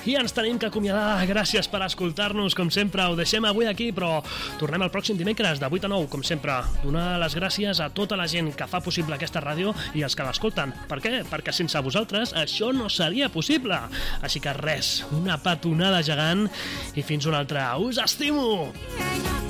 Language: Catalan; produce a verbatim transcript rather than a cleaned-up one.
I ens tenim que acomiadar. Gràcies per escoltar-nos, com sempre. Ho deixem avui aquí, però tornem el pròxim dimecres de vuit a nou, com sempre. Donar les gràcies a tota la gent que fa possible aquesta ràdio i els que l'escolten. Per què? Perquè sense vosaltres això no seria possible. Així que res, una petonada gegant i fins una altra. Us estimo!